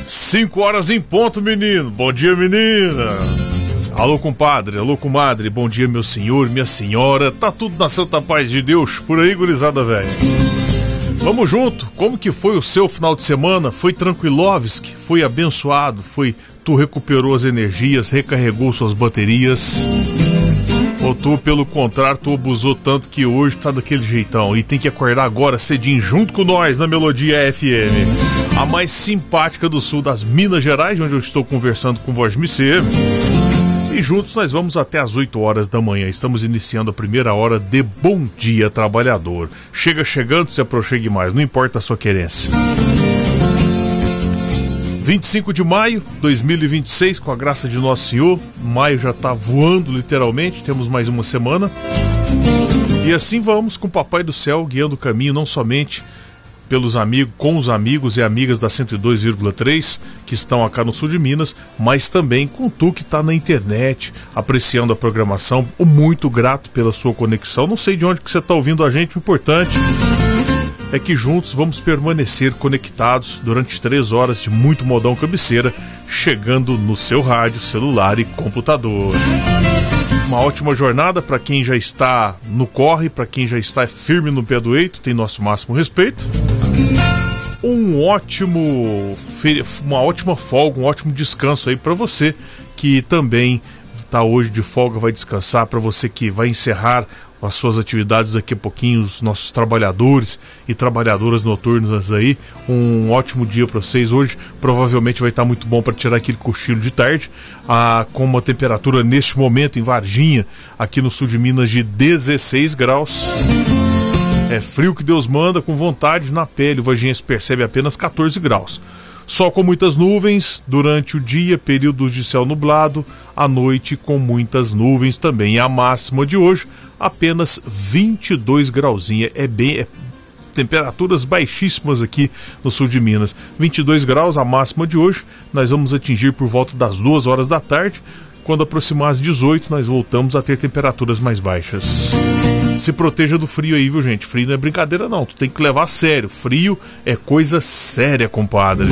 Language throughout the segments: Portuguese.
5 horas em ponto, menino. Bom dia, menina. Alô, compadre, alô, comadre. Bom dia, meu senhor, minha senhora. Tá tudo na santa paz de Deus por aí, gurizada velha. Vamos junto. Como que foi o seu final de semana? Foi tranquilovski? Foi abençoado? Tu recuperou as energias, recarregou suas baterias? Ou tu, pelo contrário, tu abusou tanto que hoje tá daquele jeitão e tem que acordar agora cedinho junto com nós na Melodia FM, a mais simpática do sul das Minas Gerais, onde eu estou conversando com voz Missê. E juntos nós vamos até às 8 horas da manhã. Estamos iniciando a primeira hora de Bom Dia Trabalhador. Chega chegando, se aproxime mais, não importa a sua querência. 25 de maio de 2026, com a graça de Nosso Senhor. Maio já tá voando literalmente, temos mais uma semana. E assim vamos com o Papai do Céu guiando o caminho, não somente pelos amigos, com os amigos e amigas da 102,3 que estão acá no sul de Minas, mas também com tu que está na internet apreciando a programação. Muito grato pela sua conexão. Não sei de onde que você está ouvindo a gente, o importante é que juntos vamos permanecer conectados durante 3 horas de muito modão cabeceira, chegando no seu rádio, celular e computador. Uma ótima jornada para quem já está no corre, para quem já está firme no pé do eito, tem nosso máximo respeito. Uma ótima folga, um ótimo descanso aí para você que também está hoje de folga, vai descansar, para você que vai encerrar as suas atividades daqui a pouquinho, os nossos trabalhadores e trabalhadoras noturnas aí, um ótimo dia para vocês. Hoje provavelmente vai estar muito bom para tirar aquele cochilo de tarde, com uma temperatura neste momento em Varginha, aqui no sul de Minas, de 16 graus. É frio que Deus manda, com vontade na pele. O varginhense percebe apenas 14 graus. Sol com muitas nuvens durante o dia, períodos de céu nublado, à noite com muitas nuvens também. E a máxima de hoje, apenas 22 grauzinha. Temperaturas baixíssimas aqui no sul de Minas. 22 graus a máxima de hoje. Nós vamos atingir por volta das 2 horas da tarde. Quando aproximar as 18, nós voltamos a ter temperaturas mais baixas. Se proteja do frio aí, viu, gente? Frio não é brincadeira, não. Tu tem que levar a sério. Frio é coisa séria, compadre.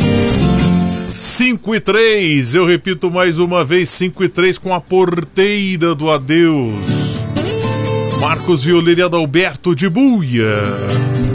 5:03, eu repito mais uma vez, 5:03 com a porteira do adeus. Marcos Violeira Adalberto de Buia.